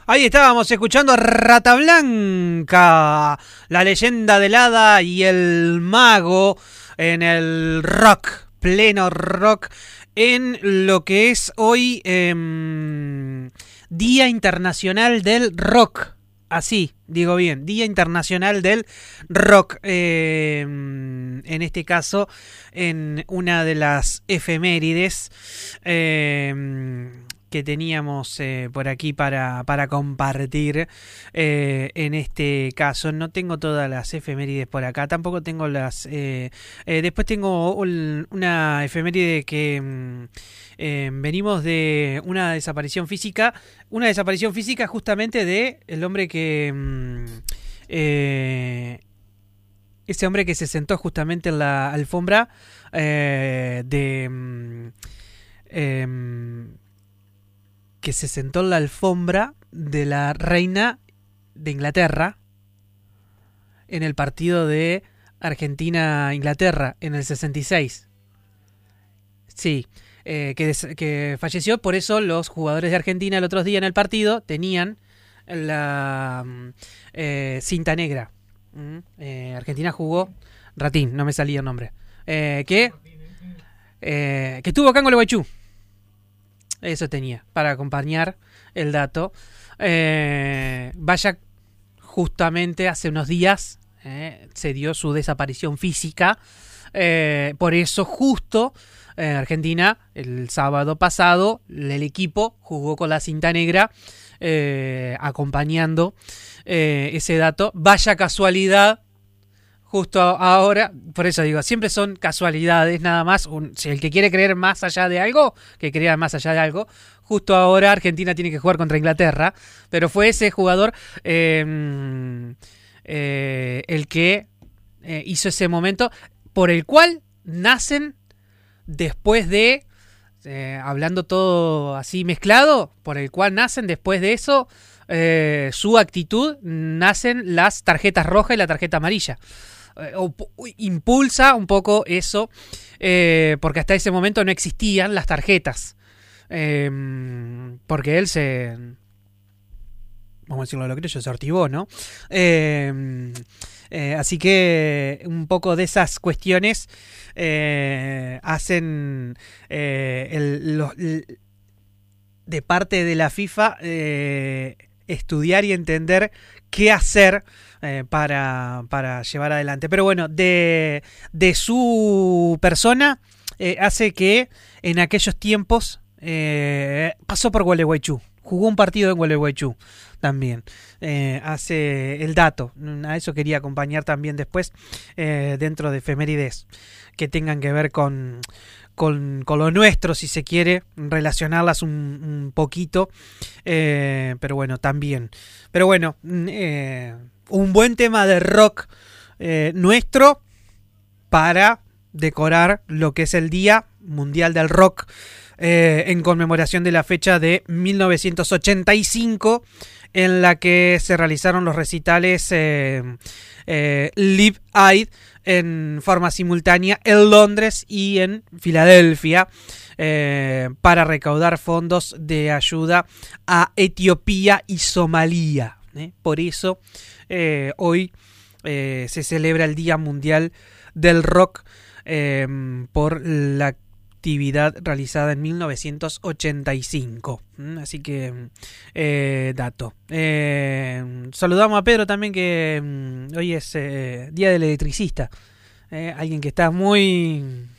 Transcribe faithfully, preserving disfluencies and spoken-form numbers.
Ahí estábamos escuchando a Rata Blanca, la leyenda del hada y el mago en el rock, pleno rock, en lo que es hoy eh, Día Internacional del Rock. Así, digo bien, Día Internacional del Rock. Eh, en este caso, en una de las efemérides eh, que teníamos eh, por aquí para, para compartir. Eh, en este caso, no tengo todas las efemérides por acá, tampoco tengo las... Eh, eh, después tengo un, una efeméride que... Mm, Eh, venimos de una desaparición física, una desaparición física justamente de el hombre que, mm, eh, ese hombre que se sentó justamente en la alfombra eh, de, mm, eh, que se sentó en la alfombra de la reina de Inglaterra en el partido de Argentina-Inglaterra en el sesenta y seis. Sí. Eh, que, des- que falleció, por eso los jugadores de Argentina el otro día en el partido tenían la mm, eh, cinta negra. Mm, eh, Argentina jugó Ratín, no me salía el nombre. Eh, que, eh, que tuvo acá en Gualeguaychú. Eso tenía, para acompañar el dato. Eh, vaya, justamente hace unos días eh, se dio su desaparición física. Eh, por eso justo en Argentina el sábado pasado el equipo jugó con la cinta negra eh, acompañando eh, ese dato. Vaya casualidad, justo ahora, por eso digo, siempre son casualidades nada más. Un, si el que quiere creer más allá de algo, que crea más allá de algo. Justo ahora Argentina tiene que jugar contra Inglaterra, pero fue ese jugador eh, eh, el que eh, hizo ese momento por el cual nacen después de, eh, hablando todo así mezclado, por el cual nacen después de eso, eh, su actitud, nacen las tarjetas rojas y la tarjeta amarilla. Eh, o, impulsa un poco eso, eh, porque hasta ese momento no existían las tarjetas. Eh, porque él se... Vamos a decirlo lo que yo, se activó, ¿no? Eh, eh, así que un poco de esas cuestiones eh, hacen eh, el, los, el, de parte de la FIFA eh, estudiar y entender qué hacer eh, para, para llevar adelante. Pero bueno, de, de su persona eh, hace que en aquellos tiempos eh, pasó por Gualeguaychú. Jugó un partido en Gualeguaychú también. Eh, hace el dato. A eso quería acompañar también después eh, dentro de efemérides que tengan que ver con, con, con lo nuestro, si se quiere, relacionarlas un, un poquito. Eh, pero bueno, también. Pero bueno, eh, un buen tema de rock eh, nuestro para decorar lo que es el Día Mundial del Rock. Eh, en conmemoración de la fecha de mil novecientos ochenta y cinco en la que se realizaron los recitales eh, eh, Live Aid en forma simultánea en Londres y en Filadelfia eh, para recaudar fondos de ayuda a Etiopía y Somalia. ¿eh? Por eso eh, hoy eh, se celebra el Día Mundial del Rock eh, por la actividad realizada en mil novecientos ochenta y cinco. Así que, eh, dato. Eh, saludamos a Pedro también, que mm, hoy es eh, Día del Electricista. Eh, alguien que está muy